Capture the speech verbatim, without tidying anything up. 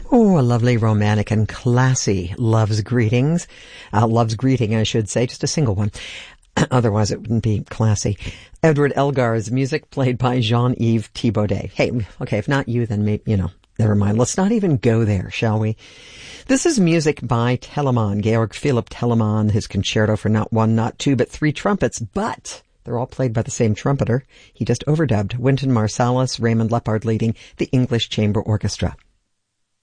Oh, a lovely, romantic, and classy Love's Greetings. Uh, Love's Greeting, I should say, just a single one. Otherwise, it wouldn't be classy. Edward Elgar's music played by Jean-Yves Thibaudet. Hey, okay, if not you, then maybe, you know, never mind. Let's not even go there, shall we? This is music by Telemann, Georg Philipp Telemann, his concerto for not one, not two, but three trumpets, but they're all played by the same trumpeter. He just overdubbed Wynton Marsalis, Raymond Lepard leading the English Chamber Orchestra.